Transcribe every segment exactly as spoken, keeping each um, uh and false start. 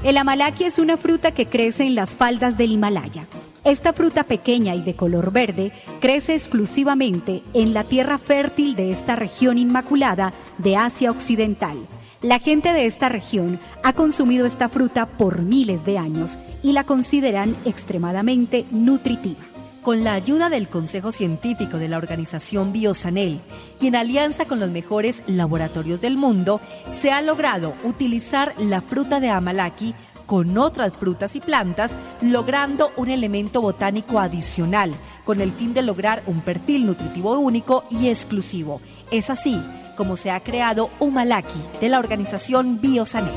El amalaki es una fruta que crece en las faldas del Himalaya. Esta fruta pequeña y de color verde crece exclusivamente en la tierra fértil de esta región inmaculada de Asia Occidental. La gente de esta región ha consumido esta fruta por miles de años y la consideran extremadamente nutritiva. Con la ayuda del Consejo Científico de la organización Biosanel y en alianza con los mejores laboratorios del mundo, se ha logrado utilizar la fruta de amalaki con otras frutas y plantas, logrando un elemento botánico adicional, con el fin de lograr un perfil nutritivo único y exclusivo. Es así como se ha creado Humalaki de la organización Biosanel.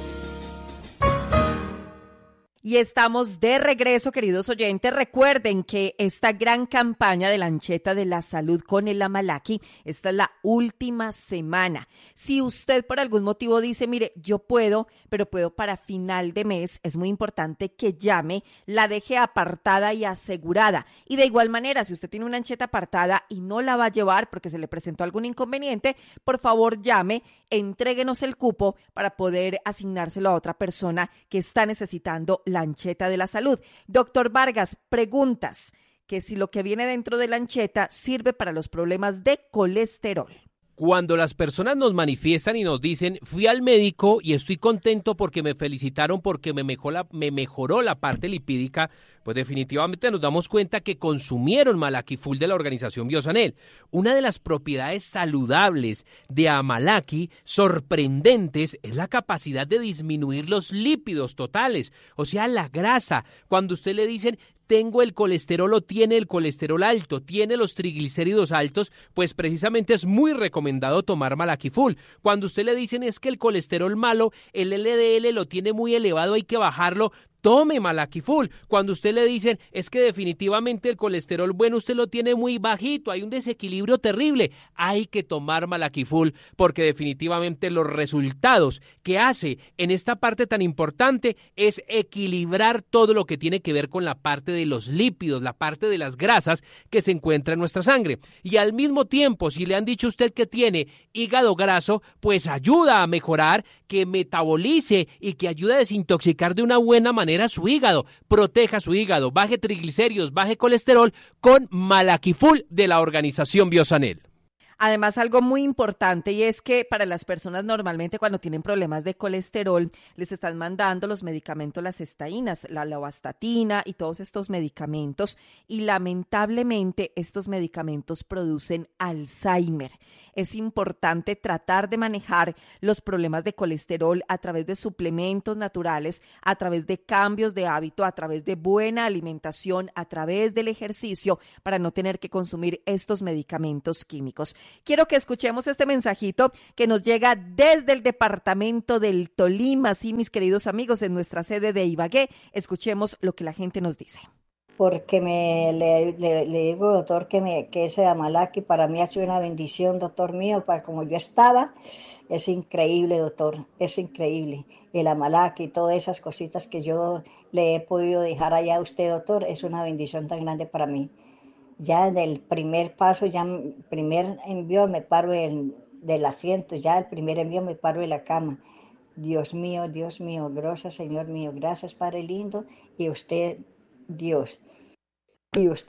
Y estamos de regreso, queridos oyentes. Recuerden que esta gran campaña de la Ancheta de la Salud con el amalaki, esta es la última semana. Si usted por algún motivo dice, mire, yo puedo, pero puedo para final de mes, es muy importante que llame, la deje apartada y asegurada. Y de igual manera, si usted tiene una ancheta apartada y no la va a llevar porque se le presentó algún inconveniente, por favor llame, entréguenos el cupo para poder asignárselo a otra persona que está necesitando la ancheta de la salud. Doctor Vargas, preguntas que si lo que viene dentro de la ancheta sirve para los problemas de colesterol. Cuando las personas nos manifiestan y nos dicen, fui al médico y estoy contento porque me felicitaron porque me mejoró la, me mejoró la parte lipídica, pues definitivamente nos damos cuenta que consumieron Amalaki Full de la organización Biosanel. Una de las propiedades saludables de Amalaki, sorprendentes, es la capacidad de disminuir los lípidos totales, o sea, la grasa. Cuando usted le dicen, tengo el colesterol o tiene el colesterol alto, tiene los triglicéridos altos, pues precisamente es muy recomendado tomar Amalaki Full. Cuando usted le dicen es que el colesterol malo, el L D L lo tiene muy elevado, hay que bajarlo, tome Amalaki Full. Cuando usted le dicen es que definitivamente el colesterol bueno usted lo tiene muy bajito, hay un desequilibrio terrible, hay que tomar Amalaki Full porque definitivamente los resultados que hace en esta parte tan importante es equilibrar todo lo que tiene que ver con la parte de los lípidos, la parte de las grasas que se encuentra en nuestra sangre. Y al mismo tiempo, si le han dicho a usted que tiene hígado graso, pues ayuda a mejorar, que metabolice y que ayude a desintoxicar de una buena manera su hígado, proteja su hígado, baje triglicéridos, baje colesterol con Amalaki Full de la organización Biosanel. Además, algo muy importante y es que para las personas normalmente cuando tienen problemas de colesterol les están mandando los medicamentos, las estatinas, la lovastatina y todos estos medicamentos y lamentablemente estos medicamentos producen Alzheimer. Es importante tratar de manejar los problemas de colesterol a través de suplementos naturales, a través de cambios de hábito, a través de buena alimentación, a través del ejercicio para no tener que consumir estos medicamentos químicos. Quiero que escuchemos este mensajito que nos llega desde el departamento del Tolima, sí, mis queridos amigos, en nuestra sede de Ibagué. Escuchemos lo que la gente nos dice. Porque me le, le, le digo, doctor, que, me, que ese Amalaki para mí ha sido una bendición, doctor mío, para como yo estaba, es increíble, doctor, es increíble. El Amalaki y todas esas cositas que yo le he podido dejar allá a usted, doctor, es una bendición tan grande para mí. Ya del primer paso, ya el primer envío me paro el, del asiento, ya el primer envío me paro de la cama. Dios mío, Dios mío, gracias Señor mío, gracias Padre lindo y usted, Dios. Y usted